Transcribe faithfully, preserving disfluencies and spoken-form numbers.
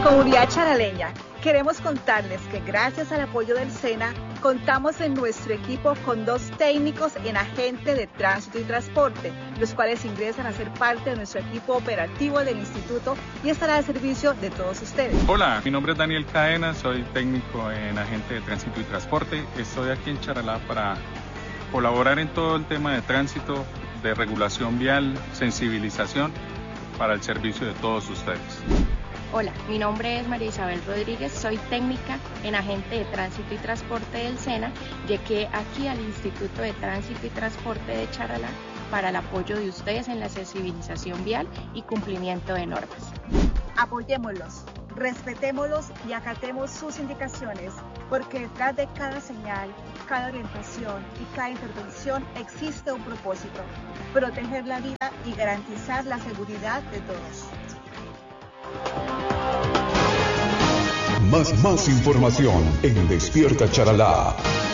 Comunidad charaleña, queremos contarles que gracias al apoyo del SENA, contamos en nuestro equipo con dos técnicos en agente de tránsito y transporte, los cuales ingresan a ser parte de nuestro equipo operativo del instituto y estará al servicio de todos ustedes. Hola, mi nombre es Daniel Cadena, soy técnico en agente de tránsito y transporte. Estoy aquí en Charalá para colaborar en todo el tema de tránsito, de regulación vial, sensibilización para el servicio de todos ustedes. Hola, mi nombre es María Isabel Rodríguez, soy técnica en agente de tránsito y transporte del SENA. Llegué aquí al Instituto de Tránsito y Transporte de Charalá para el apoyo de ustedes en la sensibilización vial y cumplimiento de normas. Apoyémoslos, respetémoslos y acatemos sus indicaciones, porque detrás de cada señal, cada orientación y cada intervención existe un propósito: proteger la vida y garantizar la seguridad de todos. Más, más información en Despierta Charalá.